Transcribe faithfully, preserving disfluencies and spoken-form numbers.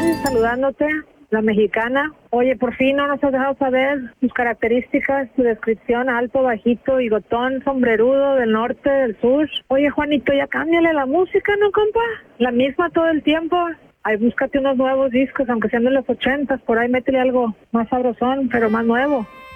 saludándote, la mexicana. Oye, por fin no nos has dejado saber tus características, tu descripción, alto, bajito, bigotón, sombrerudo, del norte, del sur. Oye, Juanito, ya cámbiale la música, ¿no, compa? La misma todo el tiempo. Ay, búscate unos nuevos discos, aunque sean de los ochentas, por ahí métele algo más sabrosón, pero más nuevo.